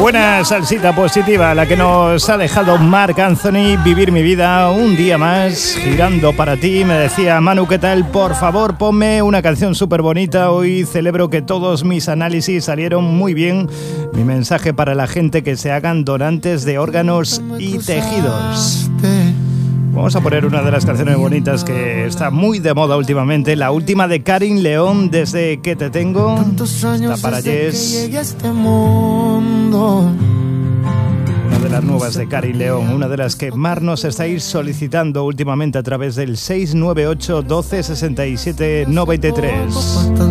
Buena salsita positiva, la que nos ha dejado Marc Anthony. Vivir mi vida un día más, girando para ti. Me decía Manu, ¿qué tal? Por favor, ponme una canción súper bonita. Hoy celebro que todos mis análisis salieron muy bien. Mi mensaje para la gente: que se hagan donantes de órganos y tejidos. Vamos a poner una de las canciones bonitas que está muy de moda últimamente, la última de Karin León, Desde que te tengo. Está para Jess. Una de las nuevas de Karin León, una de las que Mar nos estáis solicitando últimamente a través del 698 12 67 93.